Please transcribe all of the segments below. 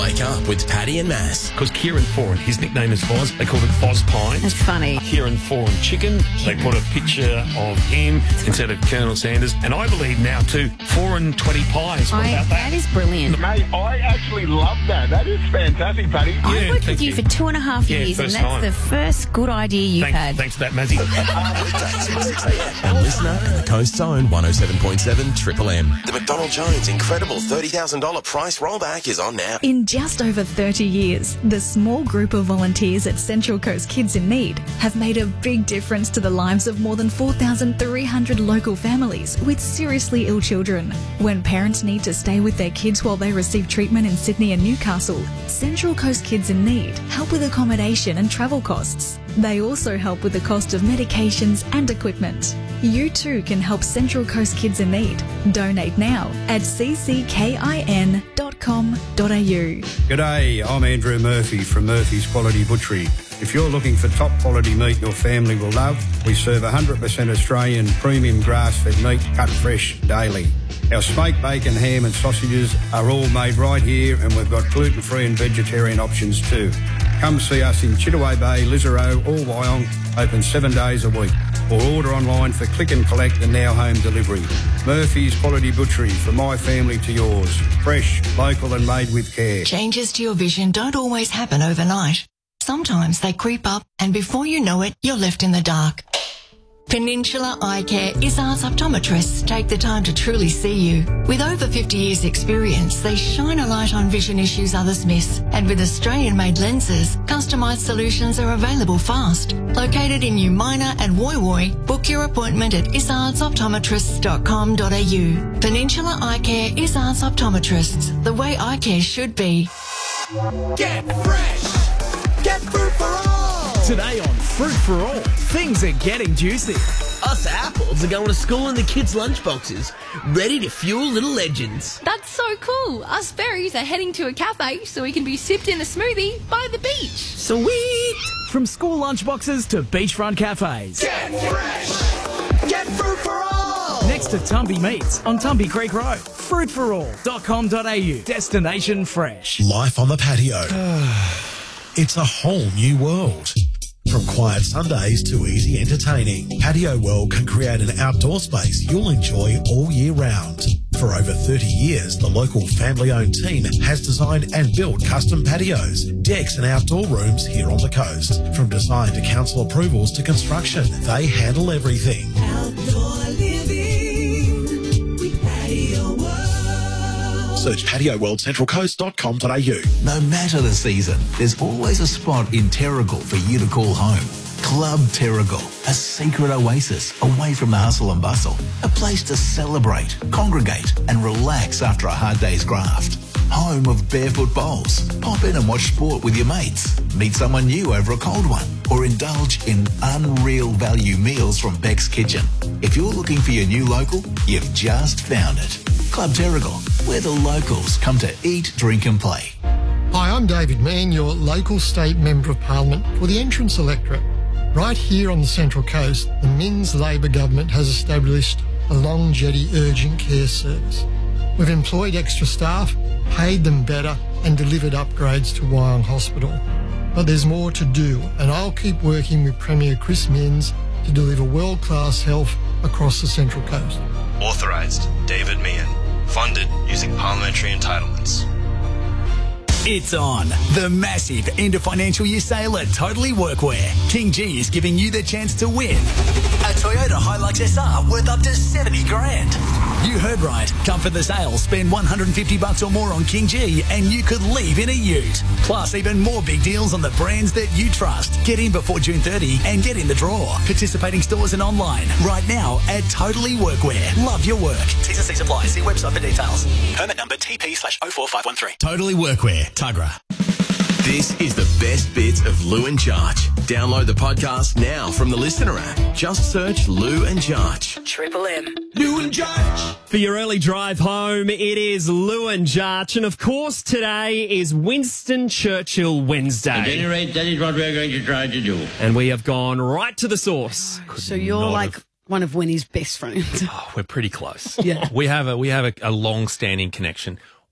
Wake up with Paddy and Mass. Because Kieran Foran, his nickname is Foz. They called it Foz Pine. That's funny. Kieran Foran Chicken. They put a picture of him instead of Colonel Sanders. And I believe now too, Foran 20 pies. What about that? That is brilliant. Mate, I actually love that. That is fantastic, Paddy. I've worked with you for 2.5 years, and first that's time. the first good idea you've had. Thanks for that, Mazzy. Weekdays from 6 a.m. And listener at the Coast's Own 107.7 Triple M. The McDonald Jones incredible $30,000 price rollback is on now. In just over 30 years, the small group of volunteers at Central Coast Kids in Need have made a big difference to the lives of more than 4,300 local families with seriously ill children. When parents need to stay with their kids while they receive treatment in Sydney and Newcastle, Central Coast Kids in Need help with accommodation and travel costs. They also help with the cost of medications and equipment. You too can help Central Coast Kids in Need. Donate now at cckin.com.au. G'day, I'm Andrew Murphy from Murphy's Quality Butchery. If you're looking for top quality meat your family will love, we serve 100% Australian premium grass-fed meat cut fresh daily. Our smoked bacon, ham and sausages are all made right here, and we've got gluten-free and vegetarian options too. Come see us in Chittaway Bay, Lisarow or Wyong, open 7 days a week. Or order online for click and collect and now home delivery. Murphy's Quality Butchery, from my family to yours. Fresh, local and made with care. Changes to your vision don't always happen overnight. Sometimes they creep up and before you know it, you're left in the dark. Peninsula Eye Care Izzard's optometrists take the time to truly see you. With over 50 years experience, they shine a light on vision issues others miss. And with Australian-made lenses, customised solutions are available fast. Located in New Minor and Woy Woy, book your appointment at izardsoptometrists.com.au. Peninsula Eye Care Izzard's Optometrists, the way eye care should be. Get fresh! Get fruit for all! Today on Fruit for All, things are getting juicy. Us apples are going to school in the kids' lunchboxes, ready to fuel little legends. That's so cool. Us berries are heading to a cafe so we can be sipped in a smoothie by the beach. Sweet! From school lunchboxes to beachfront cafes. Get fresh! Get fruit for all! Next to Tumby Meats on Tumby Creek Road. Fruitforall.com.au. Destination fresh. Life on the patio. It's a whole new world. From quiet Sundays to easy entertaining, Patio World can create an outdoor space you'll enjoy all year round. For over 30 years, the local family-owned team has designed and built custom patios, decks and outdoor rooms here on the coast. From design to council approvals to construction, they handle everything. Outdoor living with Patio World. Search Patio World centralcoast.com.au. No matter the season, there's always a spot in Terrigal for you to call home. Club Terrigal, a secret oasis away from the hustle and bustle. A place to celebrate, congregate and relax after a hard day's graft. Home of barefoot bowls. Pop in and watch sport with your mates. Meet someone new over a cold one. Or indulge in unreal value meals from Beck's Kitchen. If you're looking for your new local, you've just found it. Club Terrigal, where the locals come to eat, drink and play. Hi, I'm David Mann, your local state Member of Parliament for the Entrance electorate. Right here on the Central Coast, the Minns Labor government has established a Long Jetty urgent care service. We've employed extra staff, paid them better and delivered upgrades to Wyong Hospital. But there's more to do, and I'll keep working with Premier Chris Minns to deliver world-class health across the Central Coast. Authorised, David Meehan. Funded using parliamentary entitlements. It's on. The massive end of financial year sale at Totally Workwear. King G is giving you the chance to win a Toyota Hilux SR worth up to 70 grand. You heard right. Come for the sale, spend $150 or more on King G and you could leave in a ute. Plus even more big deals on the brands that you trust. Get in before June 30 and get in the draw. Participating stores and online right now at Totally Workwear. Love your work. T's and C's apply. See website for details. Permit number TP/04513. Totally Workwear, Tugra. This is the best bits of Lou and Jarch. Download the podcast now from the Listener app. Just search Lou and Jarch. Triple M. Lou and Jarch. For your early drive home, it is Lou and Jarch. And of course, today is Winston Churchill Wednesday. At any rate, that is what we're going to try to do. And we have gone right to the source. So you're like one of Winnie's best friends. Oh, we're pretty close. Yeah. We have a long-standing connection.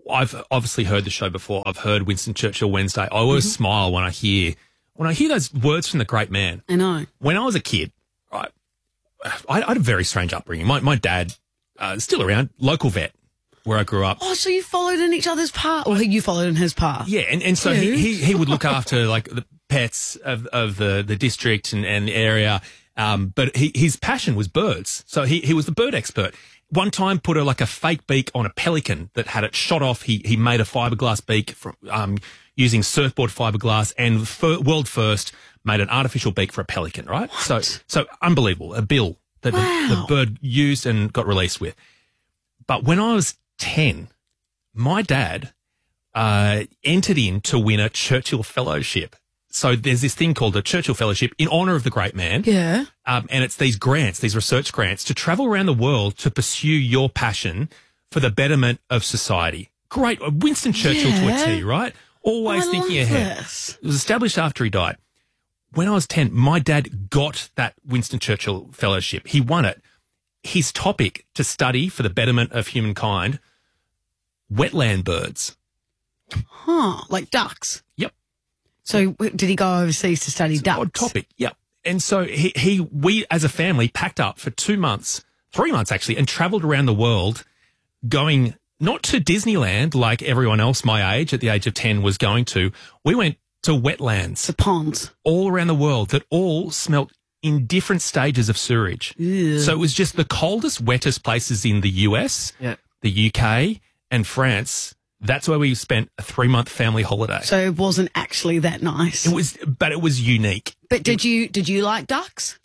I've obviously heard the show before. I've heard Winston Churchill Wednesday. I always smile when I hear those words from the great man. I know. When I was a kid, right, I had a very strange upbringing. My dad, still around, local vet where I grew up. Oh, so you followed in each other's path, or you followed in his path? Yeah, and so he would look after like the pets of the district and the area. But his passion was birds, so he was the bird expert. One time put a fake beak on a pelican that had it shot off. He made a fiberglass beak from using surfboard fiberglass, and world first made an artificial beak for a pelican. Right, What? so unbelievable. A bill that the bird used and got released with. But when I was 10, my dad entered in to win a Churchill Fellowship. So there's this thing called a Churchill Fellowship in honour of the great man. Yeah. And it's these grants, these research grants, to travel around the world to pursue your passion for the betterment of society. Great. Winston Churchill to a T, right? Always thinking ahead. This. It was established after he died. When I was 10, my dad got that Winston Churchill Fellowship. He won it. His topic to study for the betterment of humankind, wetland birds. Huh, like ducks? Yep. So did he go overseas to study ducks? Odd topic, yep. And so we as a family packed up for 3 months actually, and travelled around the world, going not to Disneyland like everyone else my age at the age of 10 was going to. We went to wetlands. The ponds. All around the world that all smelt in different stages of sewerage. Ew. So it was just the coldest, wettest places in the US, the UK and France. That's where we spent a 3-month family holiday. So it wasn't actually that nice. But it was unique. But did you like ducks?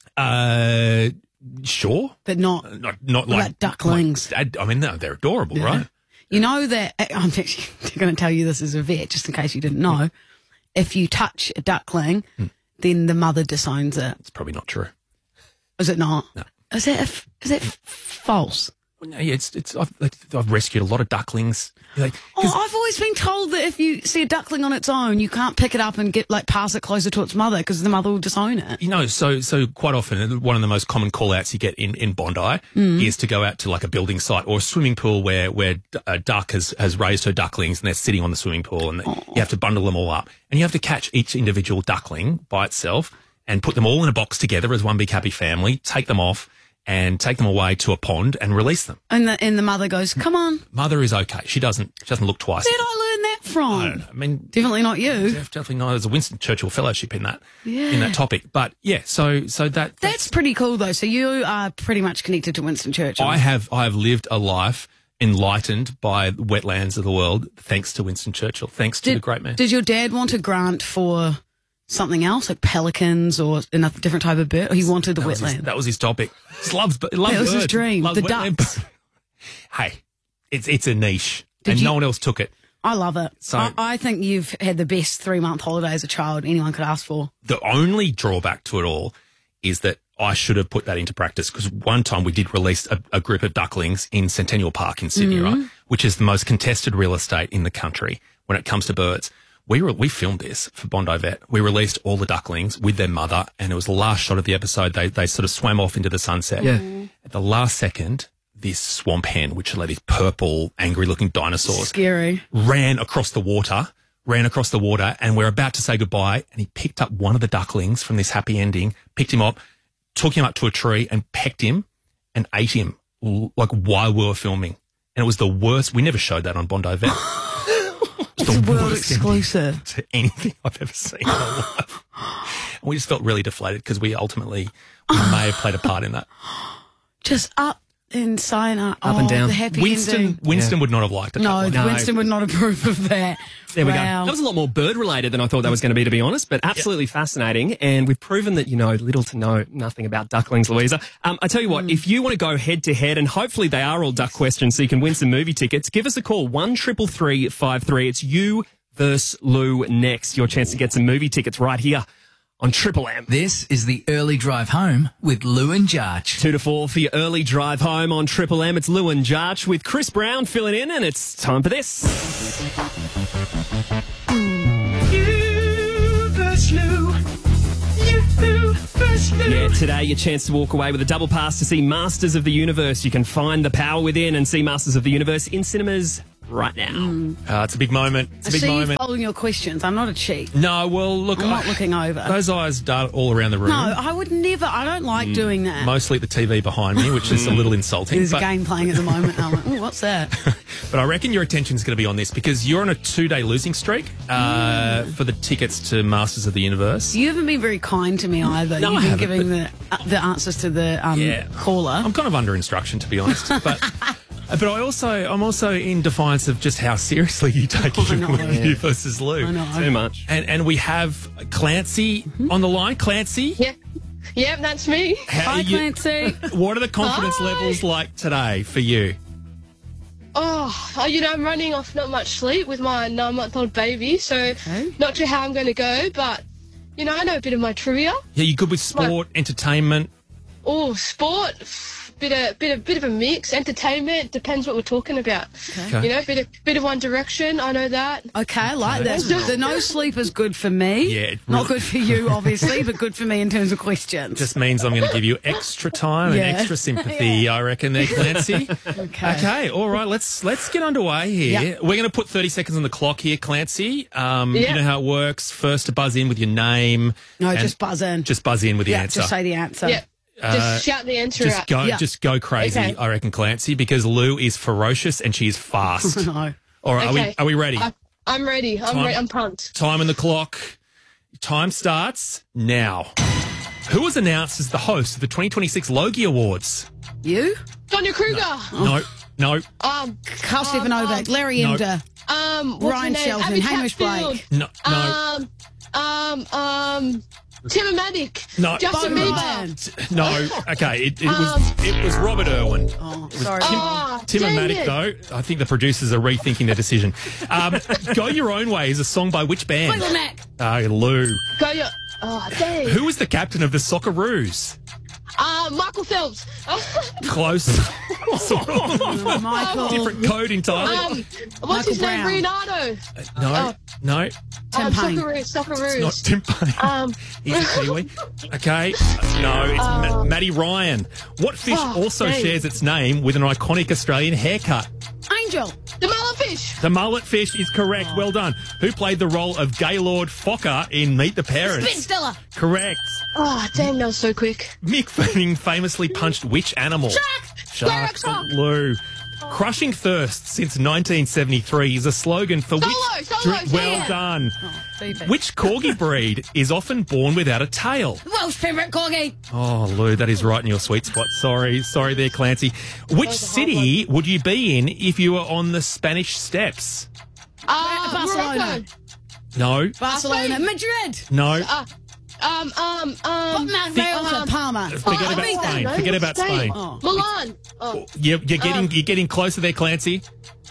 Sure. But not like about ducklings. I mean, no, they're adorable, right? You know that, I'm actually going to tell you this as a vet, just in case you didn't know. If you touch a duckling, then the mother disowns it. It's probably not true. Is it not? No. Is it false? Well, no, yeah, I've rescued a lot of ducklings. I've always been told that if you see a duckling on its own, you can't pick it up and pass it closer to its mother because the mother will disown it. You know, so quite often one of the most common call-outs you get in Bondi is to go out to like a building site or a swimming pool where a duck has raised her ducklings and they're sitting on the swimming pool, and you have to bundle them all up and you have to catch each individual duckling by itself and put them all in a box together as one big happy family, take them off and take them away to a pond and release them. And the mother goes, "Come on." Mother is okay. She doesn't look twice. Where did I learn that from? I don't know. I mean, definitely not you. Definitely not. There's a Winston Churchill Fellowship in that topic. But yeah, so that's pretty cool though. So you are pretty much connected to Winston Churchill. I have lived a life enlightened by the wetlands of the world thanks to Winston Churchill. Thanks to the great man. Did your dad want a grant for something else, like pelicans or another different type of bird? Or he wanted the wetland? That was his topic. He loves that was his dream. The ducks. Hey, it's a niche, no one else took it. I love it. So I think you've had the best 3-month holiday as a child anyone could ask for. The only drawback to it all is that I should have put that into practice, because one time we did release a group of ducklings in Centennial Park in Sydney, right, which is the most contested real estate in the country when it comes to birds. We filmed this for Bondi Vet. We released all the ducklings with their mother, and it was the last shot of the episode. They sort of swam off into the sunset. Yeah. At the last second, this swamp hen, which are like these purple, angry-looking dinosaurs, scary, ran across the water, and we're about to say goodbye, and he picked up one of the ducklings from this happy ending, picked him up, took him up to a tree and pecked him and ate him like while we were filming. And it was the worst. We never showed that on Bondi Vet. It's a world exclusive to anything I've ever seen in my life. And we just felt really deflated because we may have played a part in that. Just up and sign up and down. The happy Winston would not have liked it. No, Winston would not approve of that. There we go. That was a lot more bird related than I thought that was going to be honest, but absolutely fascinating. And we've proven that you know little to know nothing about ducklings, Louisa. I tell you what, if you want to go head to head, and hopefully they are all duck questions so you can win some movie tickets, give us a call, 133353. It's you versus Lou next. Your chance to get some movie tickets right here on Triple M. This is the early drive home with Lou and Jarch. 2 to 4 for your early drive home on Triple M. It's Lou and Jarch with Chris Brown filling in, and it's time for this. You versus Lou. You versus Lou. Yeah, today your chance to walk away with a double pass to see Masters of the Universe. You can find the power within and see Masters of the Universe in cinemas right now. It's a big moment. It's a big See you moment. following your questions. I'm not a cheat. No, well, look, I'm not looking over. Those eyes dart all around the room. No, I would never. I don't like doing that. Mostly at the TV behind me, which is a little insulting. There's a but, game playing at the moment. And I'm like, ooh, what's that? but I reckon your attention's going to be on this because you're on a 2-day losing streak for the tickets to Masters of the Universe. You haven't been very kind to me either. No, You've I been haven't, giving the answers to the caller. I'm kind of under instruction, to be honest. But I'm also in defiance of just how seriously you take you versus Lou. I know. Too much. And we have Clancy on the line. Clancy? Yep, that's me. Hi, Clancy. What are the confidence levels like today for you? Oh, I'm running off not much sleep with my 9-month-old baby, so not sure how I'm going to go, but, I know a bit of my trivia. Yeah, you good with sport, entertainment? Oh, sport, bit of a mix. Entertainment, depends what we're talking about. Okay. Bit of One Direction, I know that. Okay, I like that. The no sleep is good for me. Yeah. Not good for you, obviously, but good for me in terms of questions. Just means I'm going to give you extra time and extra sympathy, I reckon there, Clancy. Okay, all right, let's get underway here. Yep. We're going to put 30 seconds on the clock here, Clancy. You know how it works. First to buzz in with your name. No, just buzz in. Just buzz in with the answer. Just say the answer. Yeah. Just shout the answer out. Just go crazy, Okay. I reckon, Clancy, because Lou is ferocious and she is fast. No. All right, Okay. are we ready? I'm ready. I'm pumped. Time on the clock. Time starts now. Who was announced as the host of the 2026 Logie Awards? You? Sonia Kruger. No. Carl Stephen Novak, Larry No. Emder, What's Ryan her name? Shelton, Abby Hamish Chatfield. Blake. No. Tim-O-Matic. No. Justin Bo Bieber. Ryan. No. Okay, it was Robert Irwin. Oh, sorry. Tim and dang Matic, it. though, I think the producers are rethinking their decision. Go Your Own Way is a song by which band? Fleetwood Mac. Lou. Go your... Oh, dang. Who is the captain of the Socceroos? Michael Phelps. Close. Sort of. Michael. Different code entirely. What's Michael his name? Brown. Leonardo. No. Tim Payne. Socceroos. Not Tim Payne. He's a Kiwi. Okay. No, it's Matty Ryan. What fish also dang. shares its name with an iconic Australian haircut? Angel. The mulletfish. The mullet fish is correct. Well done. Who played the role of Gaylord Fokker in Meet the Parents? Ben Stiller. Correct. Oh, damn, that was so quick. Mick Fanning famously punched which animal? Shark. Shark. Lou. Crushing thirst since 1973 is a slogan for Solo, well done. Phoebe. Which corgi breed is often born without a tail? Welsh Pembroke Corgi. Oh, Lou, that is right in your sweet spot. Sorry there, Clancy. Which city would you be in if you were on the Spanish Steps? Barcelona. Morocco. No. Barcelona. Madrid. No. Palma. Forget about Spain. Forget about Spain. Milan. You're getting closer there, Clancy.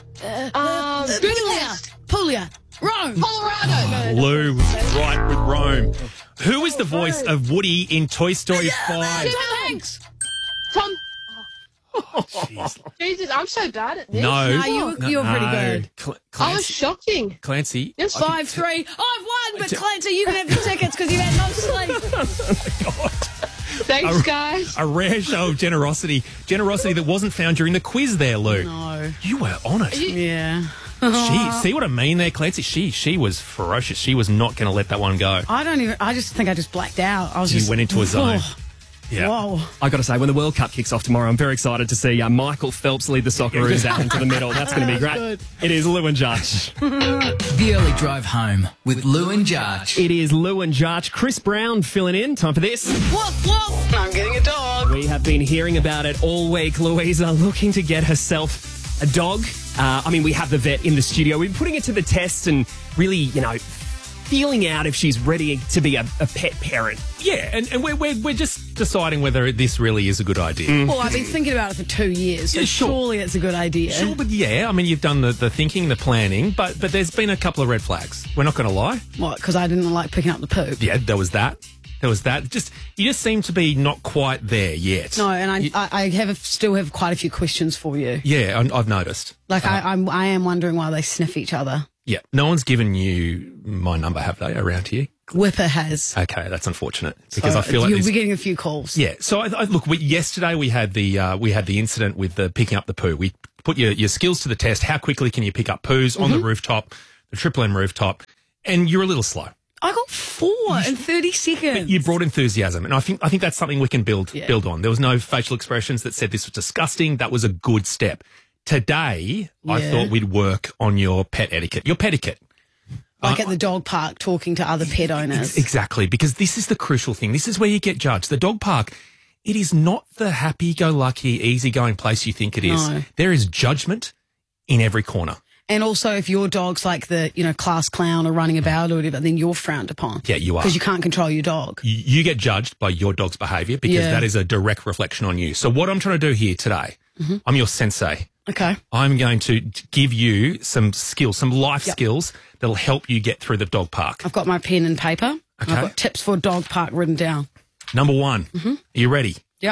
Puglia. Rome. Colorado. Lou was right with Rome. Who is the voice of Woody in Toy Story 5? Tom Hanks. Tom. Jesus, I'm so bad at this. No. You're pretty good. I was shocking. Clancy. Yes, 5-3. I've won, but Clancy, you can have the tickets because you had no sleep. Thanks, guys. A rare show of generosity. Generosity that wasn't found during the quiz there, Lou. No. You were on it. Yeah. See what I mean there, Clancy? She was ferocious. She was not going to let that one go. I just think I just blacked out. You went into a zone. Yeah. Whoa. I got to say, when the World Cup kicks off tomorrow, I'm very excited to see Michael Phelps lead the Socceroos out into the middle. That's going to be great. Good. It is Lou and Judge. The Early Drive Home with Lou and Judge. It is Lou and Judge. Chris Brown filling in. Time for this. Woof, woof. I'm getting a dog. We have been hearing about it all week. Louisa looking to get herself a dog. We have the vet in the studio. We've been putting it to the test and really, feeling out if she's ready to be a pet parent. Yeah, and we're just deciding whether this really is a good idea. Well, I've been thinking about it for 2 years, so Yeah, sure. surely it's a good idea. Sure, but you've done the thinking, the planning, but there's been a couple of red flags. We're not going to lie. What, because I didn't like picking up the poop? Yeah, there was that. You just seem to be not quite there yet. No, and I still have quite a few questions for you. Yeah, I've noticed. Like, I am wondering why they sniff each other. Yeah, no one's given you my number, have they, around here? Whipper has. Okay, that's unfortunate because So I feel like you'll be getting a few calls. Yeah, so look. Yesterday we had the incident with the picking up the poo. We put your skills to the test. How quickly can you pick up poos on the rooftop, the Triple M rooftop? And you're a little slow. I got 4 in 30 seconds. But you brought enthusiasm, and I think that's something we can build on. There was no facial expressions that said this was disgusting. That was a good step. Today, I thought we'd work on your pet etiquette. Your pet-etiquette. Like at the dog park, talking to other pet owners. Exactly, because this is the crucial thing. This is where you get judged. The dog park, it is not the happy-go-lucky, easygoing place you think it is. No. There is judgment in every corner. And also, if your dog's like the, class clown or running about or whatever, then you're frowned upon. Yeah, you are. Because you can't control your dog. You get judged by your dog's behaviour because that is a direct reflection on you. So what I'm trying to do here today, I'm your sensei. Okay. I'm going to give you some skills, some life skills that'll help you get through the dog park. I've got my pen and paper. Okay. I've got tips for dog park written down. Number 1. Are you ready? Yeah.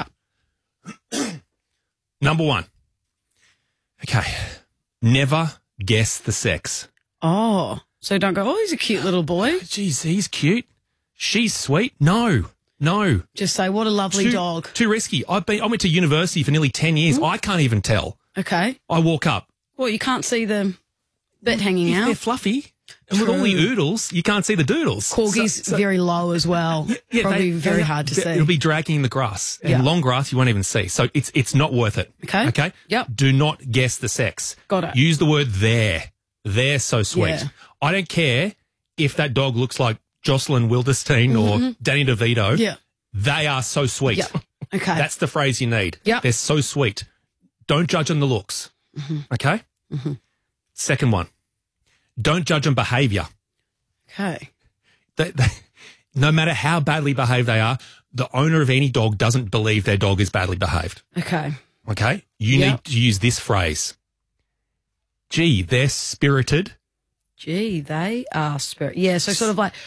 Number 1. Okay. Never guess the sex. Oh, so don't go, he's a cute little boy. Geez, he's cute. She's sweet. No. Just say, what a lovely dog. Too risky. I went to university for nearly 10 years. I can't even tell. Okay. I walk up. Well, you can't see the bit hanging out. They're fluffy. And with all the oodles, you can't see the doodles. Corgi's very low as well. Probably very hard to see. It'll be dragging in the grass. And long grass you won't even see. So it's not worth it. Okay? Yep. Do not guess the sex. Got it. Use the word there. They're so sweet. Yeah. I don't care if that dog looks like Jocelyn Wildenstein or Danny DeVito. Yeah. They are so sweet. Yeah. Okay. That's the phrase you need. Yeah. They're so sweet. Don't judge on the looks. Okay? Second one. Don't judge on behaviour. Okay. No matter how badly behaved they are, the owner of any dog doesn't believe their dog is badly behaved. Okay. Okay? You need to use this phrase. Gee, they're spirited. Gee, they are spirit. Yeah, so sort of like,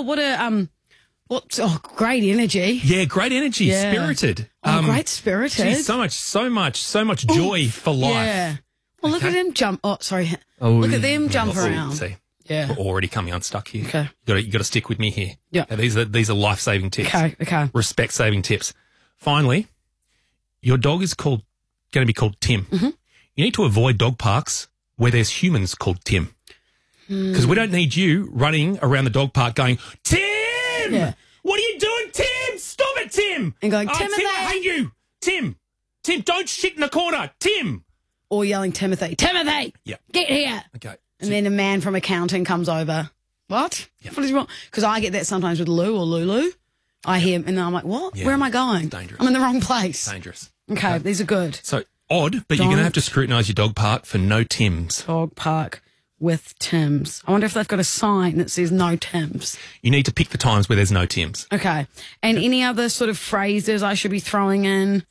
great energy. Yeah, great energy. Yeah. Spirited. Great spirited. Geez, so much joy for life. Yeah. Well, look at them jump. Oh, sorry. Oh, look at them jump around. See, yeah. We're already coming unstuck here. Okay. You got to stick with me here. Yeah. These are life-saving tips. Okay. Respect-saving tips. Finally, your dog is going to be called Tim. You need to avoid dog parks where there's humans called Tim. Because we don't need you running around the dog park going, Tim! Yeah. What are you doing, Tim? Stop it, Tim! And going, Tim, I hate you! Tim, don't shit in the corner! Tim! Or yelling, Timothy, Yeah. get here. Okay. And then a man from accounting comes over. What? What is wrong? Because I get that sometimes with Lou or Lulu. I hear him and I'm like, what? Yeah. Where am I going? Dangerous. I'm in the wrong place. Dangerous. Okay, these are good. So odd, but you're going to have to scrutinise your dog park for no Tims. Dog park with Tims. I wonder if they've got a sign that says no Tims. You need to pick the times where there's no Tims. Okay. And any other sort of phrases I should be throwing in?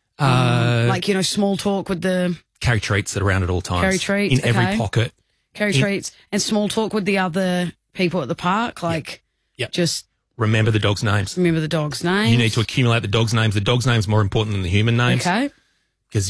Like, small talk with the... Carry treats around at all times. Carry treats, in every pocket. Carry treats and small talk with the other people at the park. Like, just remember the dog's names. remember the dog's name. You need to accumulate the dog's names. The dog's name's more important than the human names. Okay. Because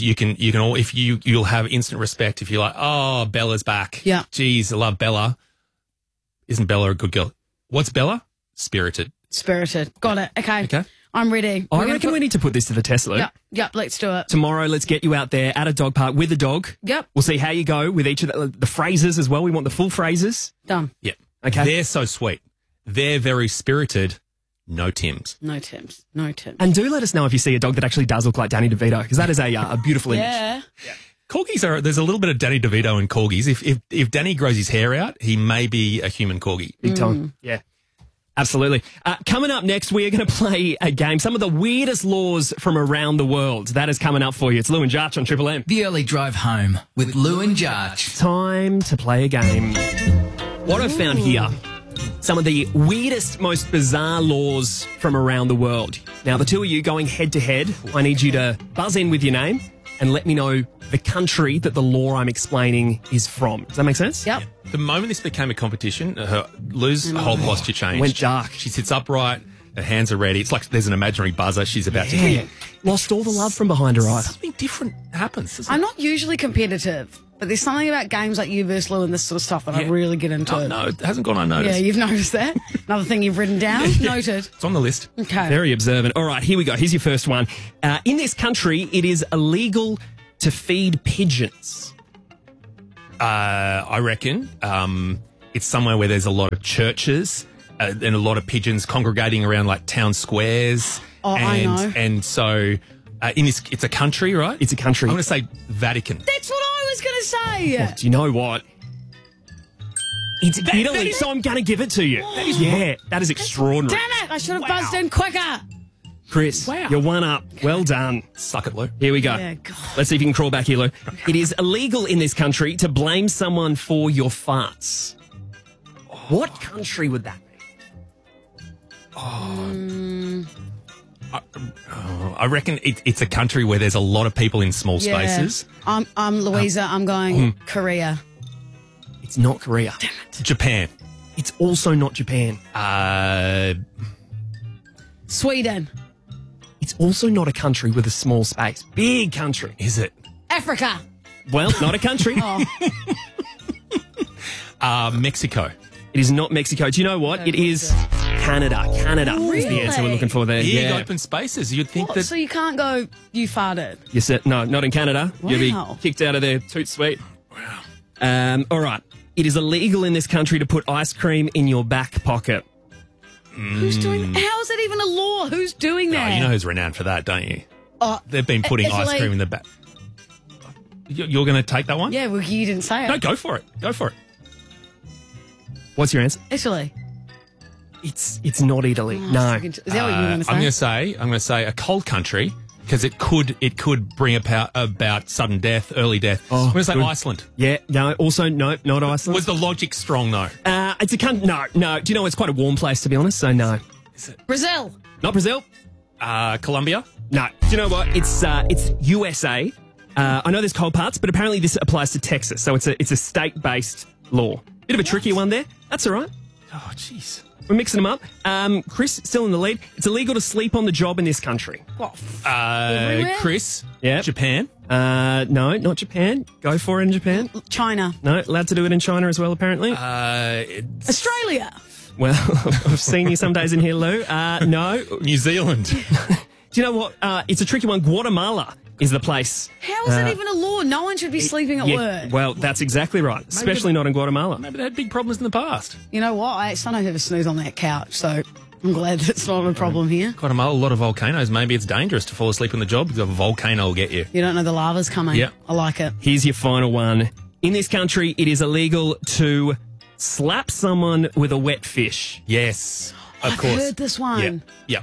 you'll have instant respect if you're like, oh, Bella's back. Yeah. Geez, I love Bella. Isn't Bella a good girl? What's Bella? Spirited. Got it. Okay. I'm ready. I reckon we need to put this to the test, Lou. Yep, let's do it. Tomorrow, let's get you out there at a dog park with a dog. Yep. We'll see how you go with each of the phrases as well. We want the full phrases. Done. Yep. Okay. They're so sweet. They're very spirited. No Tims. No Tims. And do let us know if you see a dog that actually does look like Danny DeVito, because that is a beautiful image. Yeah. Corgis there's a little bit of Danny DeVito in corgis. If Danny grows his hair out, he may be a human corgi. Big time. Yeah. Absolutely. Coming up next, we are going to play a game. Some of the weirdest laws from around the world. That is coming up for you. It's Lou and Jarch on Triple M. The early drive home with Lou and Jarch. Time to play a game. What I've found here, some of the weirdest, most bizarre laws from around the world. Now, the two of you going head to head, I need you to buzz in with your name and let me know the country that the law I'm explaining is from. Does that make sense? Yep. The moment this became a competition, Lou's whole posture changed. Went dark. She sits upright, her hands are ready. It's like there's an imaginary buzzer she's about to hit. Lost all the love from behind her eyes. Something different happens, doesn't I'm it? not usually competitive, but there's something about games like you versus Lou and this sort of stuff that I really get into. No, it hasn't gone unnoticed. Yeah, you've noticed that. Another thing you've written down. Noted. It's on the list. Okay. Very observant. All right, here we go. Here's your first one. In this country, it is illegal to feed pigeons? I reckon it's somewhere where there's a lot of churches and a lot of pigeons congregating around like town squares. Oh, I know. And so it's a country, right? It's a country. I'm going to say Vatican. That's what I was going to say. Oh, do you know what? It's Italy, so I'm going to give it to you. That is extraordinary. Damn it! I should have buzzed in quicker. Chris, you're one up. Well done. Suck it, Lou. Here we go. Yeah, God. Let's see if you can crawl back here, Lou. It is illegal in this country to blame someone for your farts. What country would that be? I reckon it's a country where there's a lot of people in small spaces. I'm Louisa. I'm going Korea. It's not Korea. Damn it. Japan. It's also not Japan. Sweden. It's also not a country with a small space. Big country. Is it? Africa. Well, not a country. Mexico. It is not Mexico. Do you know what? It is Canada. Canada is the answer we're looking for there. Big open spaces. You'd think that... So you can't go, you farted. You said, no, not in Canada. Wow. You'll be kicked out of there. Toot sweet. Wow. All right. It is illegal in this country to put ice cream in your back pocket. Who's doing? How is that even a law? Who's doing that? Oh, you know who's renowned for that, don't you? Oh, they've been putting Italy. ice cream in the back. You're going to take that one? Yeah, well, you didn't say it. No, go for it. Go for it. What's your answer? Italy. It's not Italy. No. Is that what you were going to say? I'm going to say a cold country because it could bring about sudden death, early death. I'm going to say Iceland. Yeah. No. Also, no, not Iceland. Was the logic strong though? It's a country. No. Do you know it's quite a warm place to be honest? So no. Is it Brazil. Not Brazil. Colombia? No. Do you know what? It's USA. I know there's cold parts, but apparently this applies to Texas. So it's a state-based law. Bit of a tricky one there. That's all right. Oh, jeez. We're mixing them up. Chris, still in the lead. It's illegal to sleep on the job in this country. What? Chris? Yeah. Japan? No, not Japan. Go for it in Japan. China. No, allowed to do it in China as well, apparently. Australia. Well, I've seen you some days in here, Lou. No. New Zealand. Do you know what? It's a tricky one. Guatemala is the place. How is that even a law? No one should be sleeping at work. Well, that's exactly right. Especially not in Guatemala. Maybe they had big problems in the past. You know what? I sometimes have a snooze on that couch, so I'm glad that's not a problem here. Guatemala, a lot of volcanoes. Maybe it's dangerous to fall asleep on the job because a volcano will get you. You don't know the lava's coming. Yeah. I like it. Here's your final one. In this country, it is illegal to slap someone with a wet fish. Yes, of I've course. heard this one. Yeah.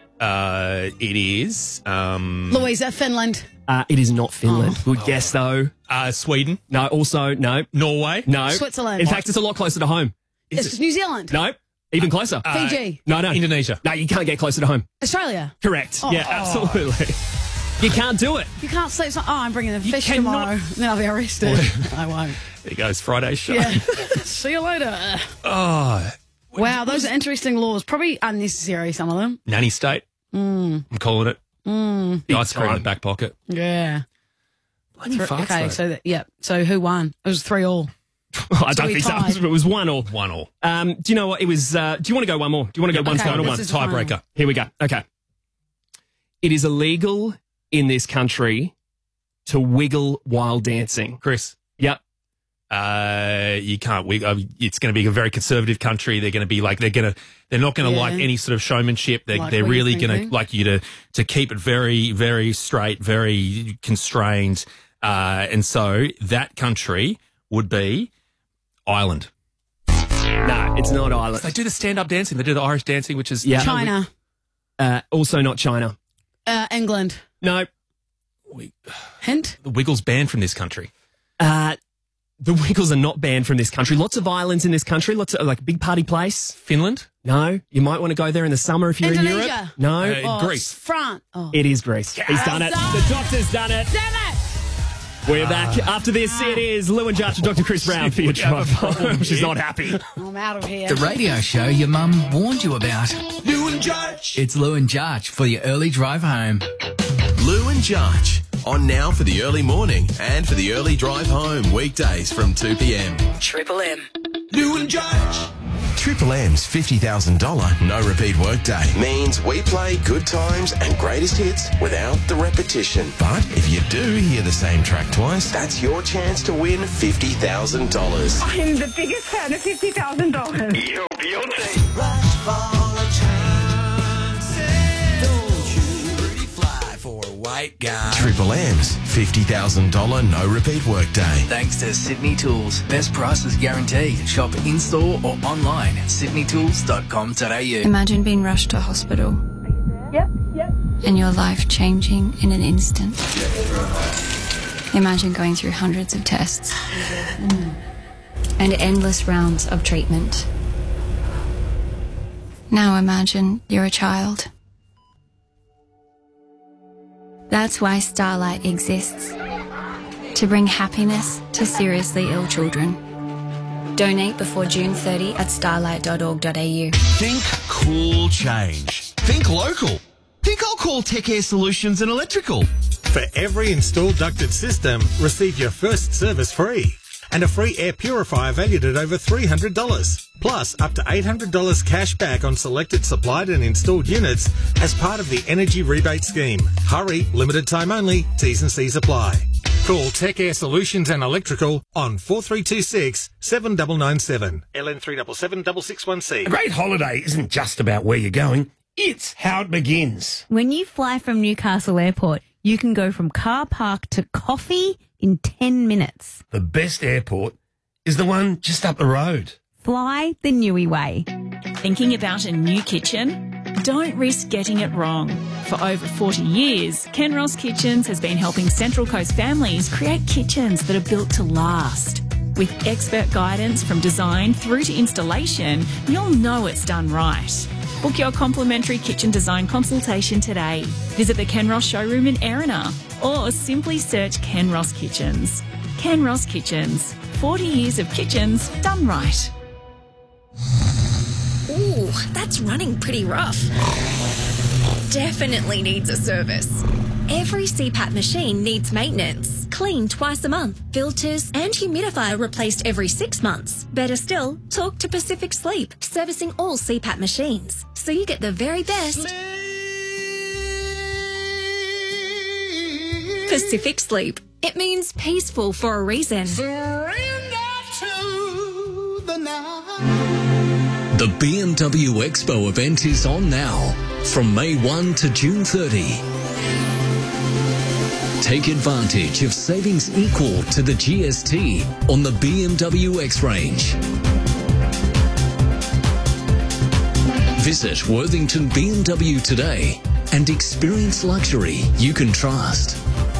It is. Louisa, Finland. It is not Finland. Good guess, though. Sweden. No, also, no. Norway. No. Switzerland. In fact, it's a lot closer to home. It's New Zealand. No. Even closer. Fiji. No. Indonesia. No, you can't get closer to home. Australia. Correct. Oh. Yeah, absolutely. You can't do it. You can't sleep. I'm bringing the fish cannot- tomorrow. Then I'll be arrested. I won't. There goes Friday's show. Yeah. See you later. Oh. Wow, those are interesting laws. Probably unnecessary, some of them. Nanny state. I'm calling it. The ice cream in the back pocket. Yeah. Bloody farts, Okay, though. so who won? It was 3-3. I don't think tied. so. It was 1-1. 1-1. Do you know what? It was. Do you want to go one more? Do you want to go one Okay, final this one? is the final. Tiebreaker. Here we go. Okay. It is illegal in this country to wiggle while dancing. Chris. Yep. You can't. It's going to be a very conservative country. They're going to be like they're not going to Yeah. like any sort of showmanship. They're Like they're what you're really going to thinking. like you to keep it very very straight, very constrained. And so that country would be Ireland. No, it's not Ireland. They do the stand up dancing. They do the Irish dancing, which is Yeah. China. Also not China. England. No. Hint? The Wiggles banned from this country. The Wiggles are not banned from this country. Lots of islands in this country. Lots of like big party place. Finland? No. You might want to go there in the summer if you're in Europe. Indonesia. No. Greece. France. Oh. It is Greece. He's done it. The doctor's done it. Damn it! We're back. After this, it is Lou and Judge and Dr. Chris Brown for your drive home. She's not happy. I'm out of here. The radio show your mum warned you about. Lou and Judge. It's Lou and Judge for your early drive home. Lou and Judge. On now for the early morning and for the early drive home. Weekdays from 2 p.m. Triple M. Lou and Judge. Triple M's $50,000 no repeat workday means we play good times and greatest hits without the repetition. But if you do hear the same track twice, that's your chance to win $50,000. I'm the biggest fan of $50,000. You're guilty. White guy. Triple M's $50,000 no repeat workday. Thanks to Sydney Tools. Best prices guaranteed. Shop in-store or online at sydneytools.com.au. Imagine being rushed to hospital. Yep. And your life changing in an instant. Imagine going through hundreds of tests. And endless rounds of treatment. Now imagine you're a child. That's why Starlight exists. To bring happiness to seriously ill children. Donate before June 30 at starlight.org.au. Think cool change. Think local. Think I'll call Tech Air Solutions and Electrical. For every installed ducted system, receive your first service free. And a free air purifier valued at over $300. Plus, up to $800 cash back on selected supplied and installed units as part of the Energy Rebate Scheme. Hurry, limited time only, T's and C's apply. Call Tech Air Solutions and Electrical on 4326 7997 LN 377 661C. A great holiday isn't just about where you're going, it's how it begins. When you fly from Newcastle Airport, you can go from car park to coffee in 10 minutes. The best airport is the one just up the road. Fly the Newey way. Thinking about a new kitchen? Don't risk getting it wrong. For over 40 years, Ken Ross Kitchens has been helping Central Coast families create kitchens that are built to last. With expert guidance from design through to installation, you'll know it's done right. Book your complimentary kitchen design consultation today. Visit the Ken Ross showroom in Erina or simply search Ken Ross Kitchens. Ken Ross Kitchens. 40 years of kitchens done right. Ooh, that's running pretty rough. Definitely needs a service. Every CPAP machine needs maintenance. Clean twice a month. Filters and humidifier replaced every 6 months. Better still, talk to Pacific Sleep, servicing all CPAP machines, so you get the very best. Pacific Sleep. It means peaceful for a reason. The BMW Expo event is on now, from May 1 to June 30. Take advantage of savings equal to the GST on the BMW X range. Visit Worthington BMW today and experience luxury you can trust.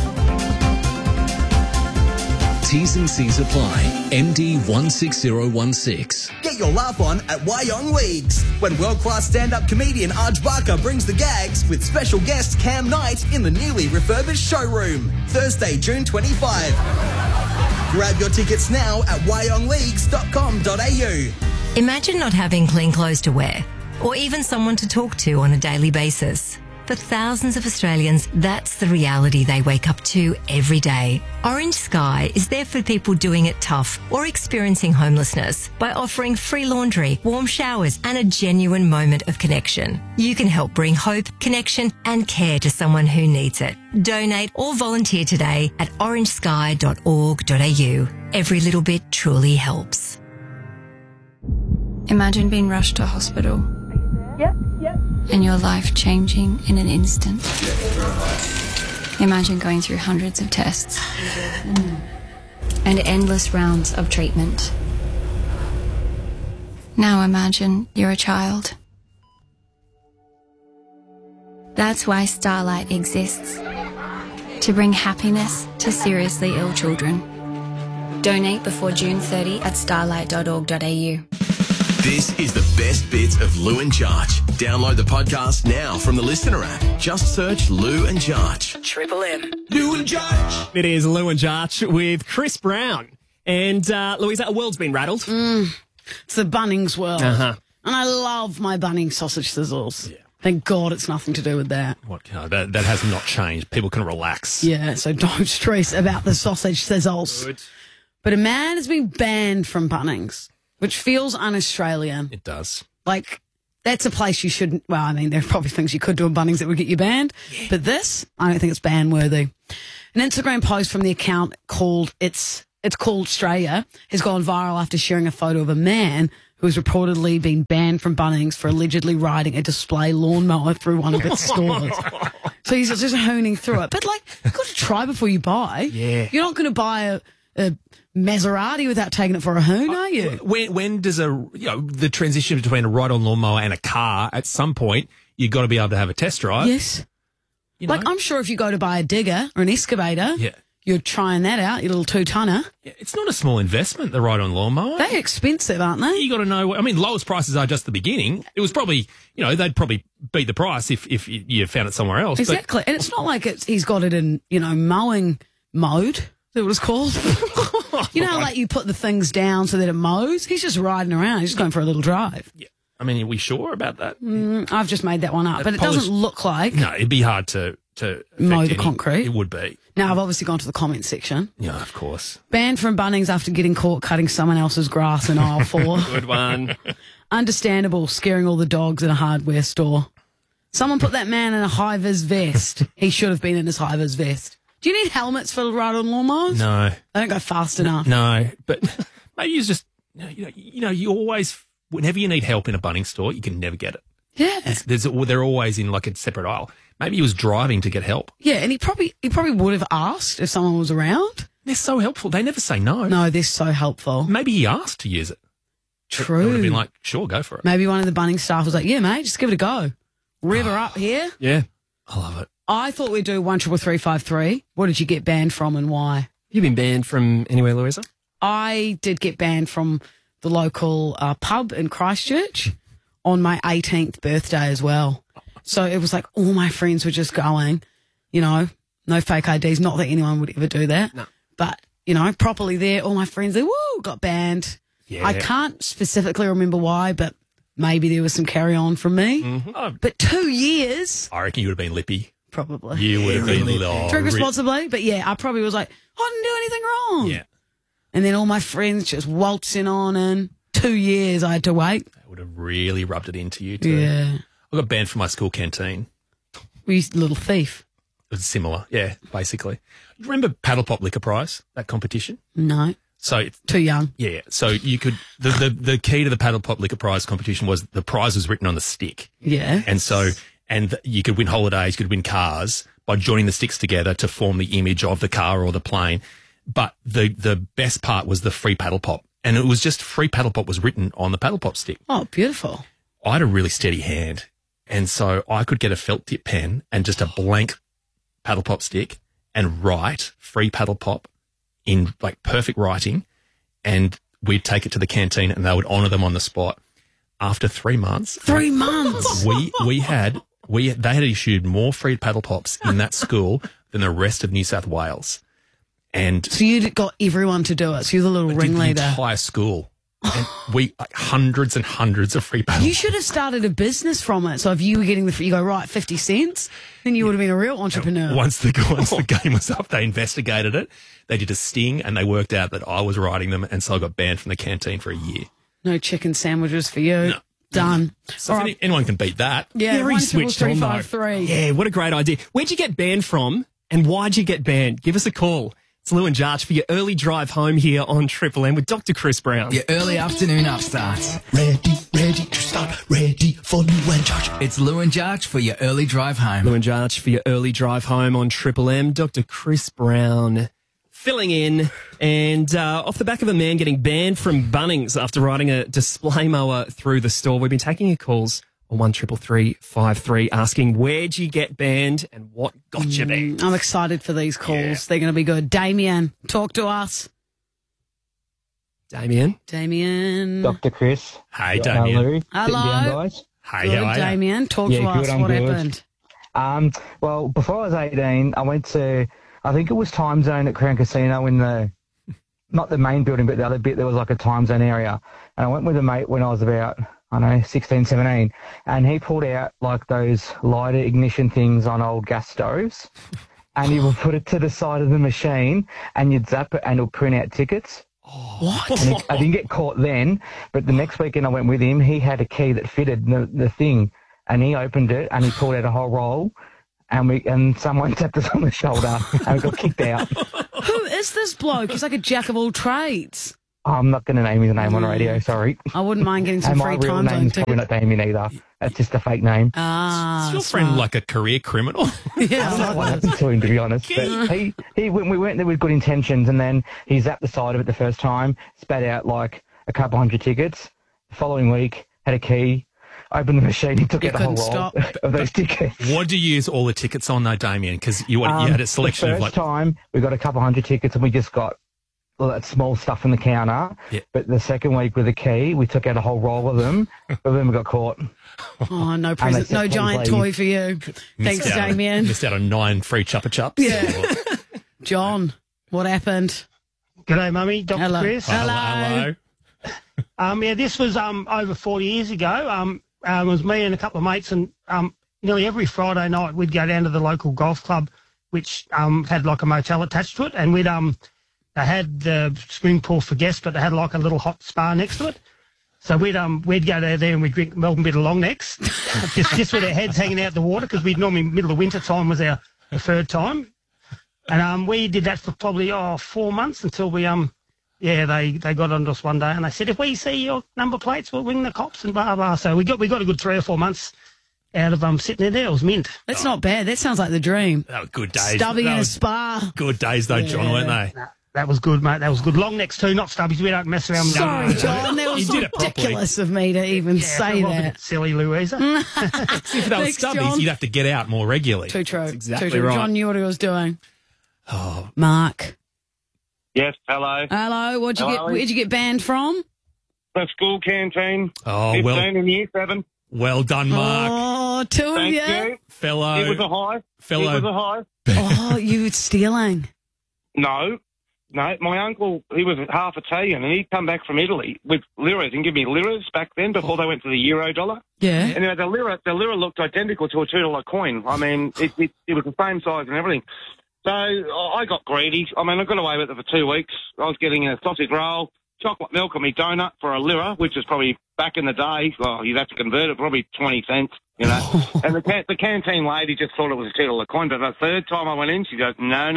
T's and C's apply. MD 16016. Get your laugh on at Wyong Leagues when world-class stand-up comedian Arj Barker brings the gags with special guest Cam Knight in the newly refurbished showroom. Thursday, June 25. Grab your tickets now at wyongleagues.com.au. Imagine not having clean clothes to wear or even someone to talk to on a daily basis. For thousands of Australians, that's the reality they wake up to every day. Orange Sky is there for people doing it tough or experiencing homelessness by offering free laundry, warm showers, and a genuine moment of connection. You can help bring hope, connection, and care to someone who needs it. Donate or volunteer today at orangesky.org.au. Every little bit truly helps. Imagine being rushed to hospital. Yep. And your life changing in an instant. Imagine going through hundreds of tests. And endless rounds of treatment. Now imagine you're a child. That's why Starlight exists. To bring happiness to seriously ill children. Donate before June 30 at starlight.org.au. This is the best bits of Lou and Jarch. Download the podcast now from the Listener app. Just search Lou and Jarch. Triple M. Lou and Jarch. It is Lou and Jarch with Chris Brown. And Louisa, a world's been rattled. It's the Bunnings world. Uh-huh. And I love my Bunnings sausage sizzles. Yeah. Thank God it's nothing to do with that. That has not changed. People can relax. Yeah, so don't stress about the sausage sizzles. Good. But a man has been banned from Bunnings which feels un-Australian. It does. Like, that's a place you shouldn't. Well, I mean, there are probably things you could do in Bunnings that would get you banned, but this, I don't think it's ban-worthy. An Instagram post from the account called It's Called Australia has gone viral after sharing a photo of a man who has reportedly been banned from Bunnings for allegedly riding a display lawnmower through one of its stores. So he's just hooning through it. But, like, you've got to try before you buy. Yeah. You're not going to buy a Maserati without taking it for a hoon, are you? When does the transition between a ride-on lawnmower and a car, at some point, you've got to be able to have a test drive. Yes. Like, I'm sure if you go to buy a digger or an excavator, you're trying that out, your little 2-tonner. Yeah, it's not a small investment, the ride-on lawnmower. They're expensive, aren't they? You got to know. I mean, lowest prices are just the beginning. It was probably, they'd probably beat the price if you found it somewhere else. Exactly. And it's not like he's got it in, mowing mode. Is that what it's called? Like you put the things down so that it mows. He's just riding around. He's just going for a little drive. Yeah. I mean, are we sure about that? I've just made that one up, but it doesn't look like. No, it'd be hard to mow the concrete. It would be. Now, I've obviously gone to the comment section. Yeah, of course. Banned from Bunnings after getting caught cutting someone else's grass in aisle 4. Good one. Understandable, scaring all the dogs in a hardware store. Someone put that man in a high-vis vest. He should have been in his high-vis vest. Do you need helmets for ride-on lawnmowers? No. They don't go fast enough. No, but maybe it's just, you always, whenever you need help in a Bunnings store, you can never get it. Yeah. They're always in like a separate aisle. Maybe he was driving to get help. Yeah, and he probably would have asked if someone was around. They're so helpful. They never say no. No, they're so helpful. Maybe he asked to use it. True. They would have been like, sure, go for it. Maybe one of the Bunnings staff was like, yeah, mate, just give it a go. Rev her up here. Yeah. I love it. I thought we'd do 13353. What did you get banned from and why? You been banned from anywhere, Louisa? I did get banned from the local pub in Christchurch on my 18th birthday as well. So it was like all my friends were just going, no fake IDs. Not that anyone would ever do that. No. But, properly there, all my friends, got banned. Yeah. I can't specifically remember why, but maybe there was some carry on from me. Mm-hmm. But 2 years. I reckon you would have been lippy. Probably. You would have been Drink responsibly. But yeah, I probably was like, I didn't do anything wrong. Yeah. And then all my friends just waltzing on and 2 years I had to wait. That would have really rubbed it into you too. Yeah. I got banned from my school canteen. We used a little thief. It was similar. Yeah, basically. You remember Paddle Pop Liquor Prize, that competition? No. So too young. Yeah. So you could, the key to the Paddle Pop Liquor Prize competition was the prize was written on the stick. Yeah. And you could win holidays, you could win cars by joining the sticks together to form the image of the car or the plane. But the best part was the free paddle pop. And it was just free paddle pop was written on the paddle pop stick. Oh, beautiful. I had a really steady hand. And so I could get a felt tip pen and just a blank paddle pop stick and write free paddle pop in like perfect writing. And we'd take it to the canteen and they would honour them on the spot. After 3 months. 3 months? They had issued more free paddle pops in that school than the rest of New South Wales. And so you got everyone to do it. So you're the little ringleader. The entire school. And we hundreds and hundreds of free paddle. You should have started a business from it. So if you were getting you go, right, 50 cents, then you would have been a real entrepreneur. Once the game was up, they investigated it. They did a sting and they worked out that I was writing them. And so I got banned from the canteen for a year. No chicken sandwiches for you. No. Done. So anyone can beat that. Yeah, Very switched on, though. 1-2-3-5-3. Yeah, what a great idea. Where'd you get banned from and why'd you get banned? Give us a call. It's Lou and Jarch for your early drive home here on Triple M with Dr. Chris Brown. Your early afternoon upstarts. Ready to start, ready for Lou and Jarch. It's Lou and Jarch for your early drive home. Lou and Jarch for your early drive home on Triple M. Dr. Chris Brown filling in, and off the back of a man getting banned from Bunnings after riding a display mower through the store, we've been taking your calls on 1-333-53 asking where'd you get banned and what got you banned. I'm excited for these calls. Yeah. They're going to be good. Damien, talk to us. Damien. Dr. Chris. Hey, Damien. Hello. Guys. Hey, good, Damien. Talk to us. What happened? Well, before I was 18, I went to, I think it was Time Zone at Crown Casino in the, not the main building, but the other bit, there was like a Time Zone area. And I went with a mate when I was about, 16, 17, and he pulled out like those lighter ignition things on old gas stoves, and he would put it to the side of the machine, and you'd zap it, and it'll print out tickets. What? And I didn't get caught then, but the next weekend I went with him. He had a key that fitted the thing, and he opened it and he pulled out a whole roll, and someone tapped us on the shoulder and we got kicked out. Who is this bloke? He's like a jack of all trades. I'm not going to name his name on the radio, sorry. I wouldn't mind getting some and free my real time zone name's tickets. probably not Damien either. That's just a fake name. Ah, Is your friend like a career criminal? I don't know what happened to him, to be honest. But we went there with good intentions, and then he zapped the side of it the first time, spat out like a couple hundred tickets. The following week, had a key, opened the machine, he took out a whole roll of those tickets. What do you use all the tickets on, though, Damien? Because you had a selection the of first time, we got a couple hundred tickets, and we just got all that small stuff from the counter. Yeah. But the second week with the key, we took out a whole roll of them, but then we got caught. Oh, no present, no giant toy for you. Thanks, Damien. Missed out on 9 free Chupa Chups. Yeah. John, what happened? G'day, Mummy. Dr. Hello. Chris. Hello. Yeah, this was over 40 years ago. It was me and a couple of mates, and nearly every Friday night we'd go down to the local golf club, which had like a motel attached to it, and they had the swimming pool for guests, but they had like a little hot spa next to it. So we'd go there and we'd drink Melbourne Bitter Long Necks, just with our heads hanging out the water, because we'd normally middle of winter time was our preferred time. And we did that for probably 4 months until we they got onto us one day and they said, if we see your number plates, we'll ring the cops and blah blah. So we got a good 3 or 4 months out of sitting in there. It was mint. That's not bad. That sounds like the dream. That were good days. Stubby in a was spa. Good days, though, John, weren't they? That was good, mate. That was good. Long necks too, not stubbies. We don't mess around with Sorry, John. That was You did it properly. ridiculous of me to even say wasn't that. it silly, Louisa. See, if they were Thanks, stubbies, John. you'd have to get out more regularly. Too true. exactly Too true. right. John knew what he was doing. Oh, Mark. Yes, hello. Hello. Where'd you get banned from? The school canteen. Oh, 15 well. in year 7. Well done, Mark. Oh, two of Thank you. you. Fellow. It was a high. Fellow. It was a high. Oh, you were stealing. No, my uncle, he was half Italian, and he'd come back from Italy with liras and give me liras back then before they went to the euro dollar. Yeah. And the lira looked identical to a $2 coin. I mean, it was the same size and everything. So I got greedy. I mean, I got away with it for 2 weeks. I was getting a sausage roll, chocolate milk on my donut for a lira, which is probably back in the day. Well, you'd have to convert it, probably 20 cents, you know. And the canteen lady just thought it was a $2 coin. But the third time I went in, she goes, no.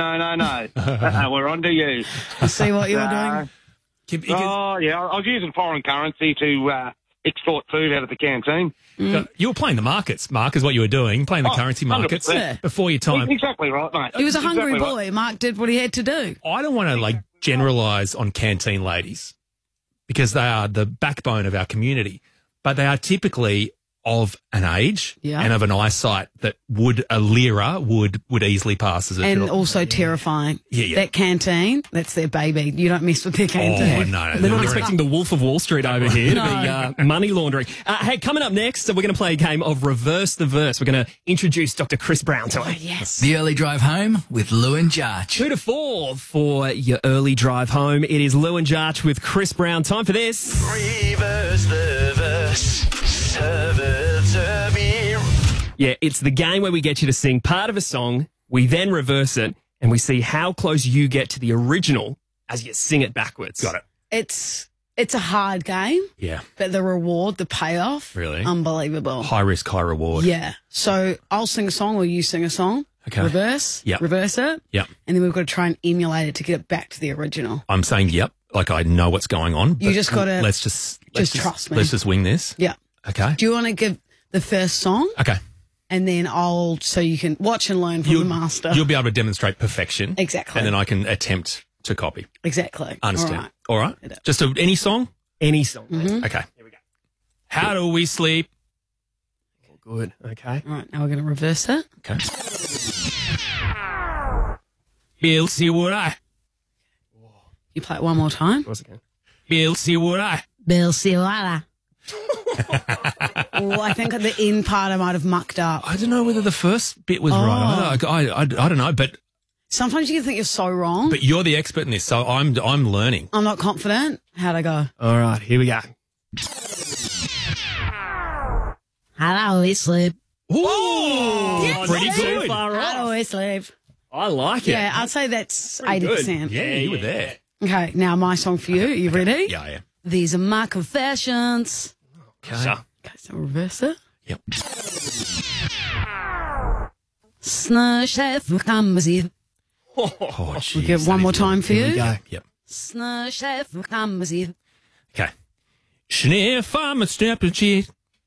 We're on to you. I see what you were doing. Oh, yeah. I was using foreign currency to extort food out of the canteen. So you were playing the markets, Mark, is what you were doing, playing the currency markets 100%. before your time. Exactly right, mate. He was a hungry Exactly boy. right. Mark did what he had to do. I don't want to generalise on canteen ladies because they are the backbone of our community, but they are typically of an age and of an eyesight that a lira would easily pass as a And $2. also terrifying. Yeah. That canteen, that's their baby. You don't mess with their canteen. Oh, no. They're not expecting the Wolf of Wall Street over here to be money laundering. Hey, coming up next, we're going to play a game of Reverse the Verse. We're going to introduce Dr. Chris Brown to it. Yes. The early drive home with Lou and Jarch. 2 to 4 for your early drive home. It is Lou and Jarch with Chris Brown. Time for this. Reverse the verse. Yeah, it's the game where we get you to sing part of a song, we then reverse it, and we see how close you get to the original as you sing it backwards. Got it. It's a hard game, Yeah. but the reward, the payoff, Really? unbelievable. High risk, high reward. Yeah. So I'll sing a song or you sing a song. Okay. Reverse. Yep. Reverse it. Yep. And then we've got to try and emulate it to get it back to the original. I'm saying yep, like I know what's going on. You but just gotta let's just trust me. Let's just wing this. Yeah. Okay. Do you want to give the first song? Okay. And then so you can watch and learn from the master. You'll be able to demonstrate perfection. Exactly. And then I can attempt to copy. Exactly. Understand. All All right. Just any song? Any song. Mhm. Okay. Here we go. How do we sleep? Good. Okay. All right. Now we're going to reverse it. Okay. Bill, see what I. You play it one more time. Of course I can. Bill, see what I. Bill Siwala. Oh, I think at the end part I might have mucked up. I don't know whether the first bit was right. I don't know, but Sometimes you can think you're so wrong. but you're the expert in this, so I'm learning. I'm not confident. How'd I go? All right, here we go. Hello, we sleep. Oh, pretty good. Hello, we sleep. I like it. Yeah, I'd say that's Pretty good. 80%. Yeah, you were there. Okay, now my song for you. Are you ready? Yeah, I am. These are my confessions. Okay. Okay, so reverse it. Yep. Snurchef kammersiv. Oh, geez, We'll get one more time for Here you. we go. Yep. Snurchef kammersiv. Okay. Schnee farm a step and cheese.